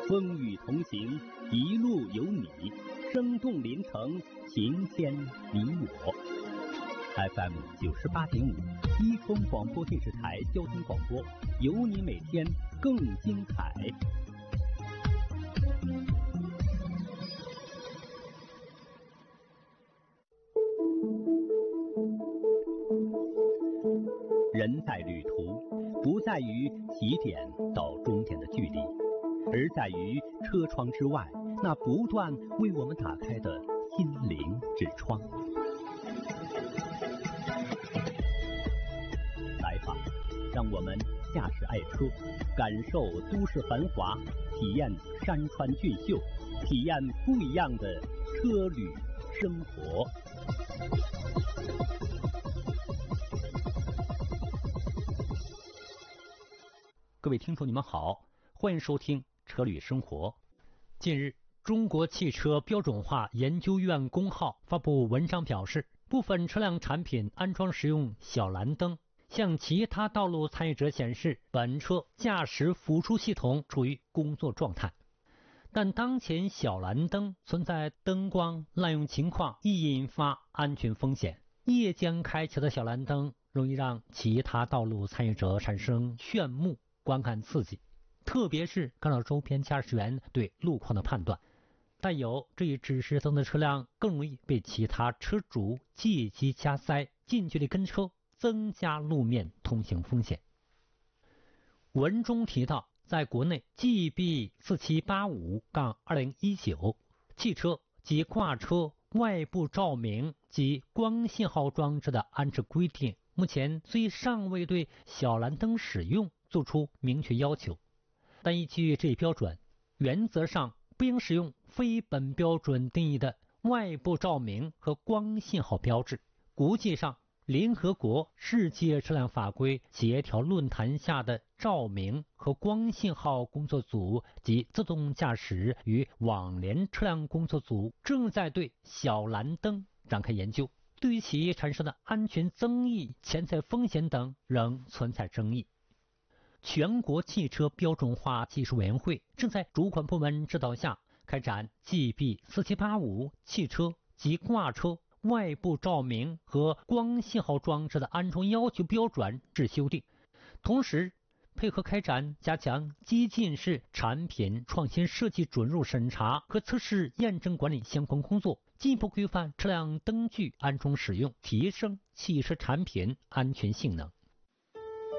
风雨同行，一路有你，生动临城，情牵你我。FM 98.5，一丰广播电视台交通广播，有你每天更精彩。人在旅途，不在于起点到终点的距离，而在于车窗之外那不断为我们打开的心灵之窗。来吧，让我们驾驶爱车，感受都市繁华，体验山川俊秀，体验不一样的车旅生活。各位听众你们好，欢迎收听车旅生活。近日，中国汽车标准化研究院公号发布文章表示，部分车辆产品安装使用小蓝灯，向其他道路参与者显示本车驾驶辅助系统处于工作状态。但当前小蓝灯存在灯光滥用情况，易引发安全风险。夜间开启的小蓝灯容易让其他道路参与者产生眩目观看刺激，特别是干扰周边驾驶员对路况的判断。带有这一指示灯的车辆更容易被其他车主借机加塞，近距离跟车，增加路面通行风险。文中提到，在国内 GB4785-2019 汽车及挂车外部照明及光信号装置的安置规定，目前虽尚未对小蓝灯使用做出明确要求，但依据这一标准，原则上不应使用非本标准定义的外部照明和光信号标志。国际上，联合国世界车辆法规协调论坛下的照明和光信号工作组及自动驾驶与网联车辆工作组正在对小蓝灯展开研究，对于其产生的安全争议、潜在风险等仍存在争议。全国汽车标准化技术委员会正在主管部门指导下开展 GB4785 汽车及挂车外部照明和光信号装置的安装要求标准制修订，同时配合开展加强激进式产品创新设计准入审查和测试验证管理相关工作，进一步规范车辆灯具安装使用，提升汽车产品安全性能。